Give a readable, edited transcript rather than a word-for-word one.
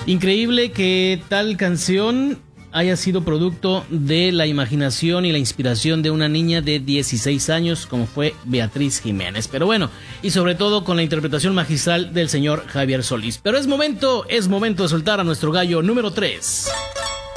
Increíble que tal canción haya sido producto de la imaginación y la inspiración de una niña de 16 años como fue Beatriz Jiménez. Pero bueno, y sobre todo con la interpretación magistral del señor Javier Solís. Pero es momento de soltar a nuestro gallo número 3.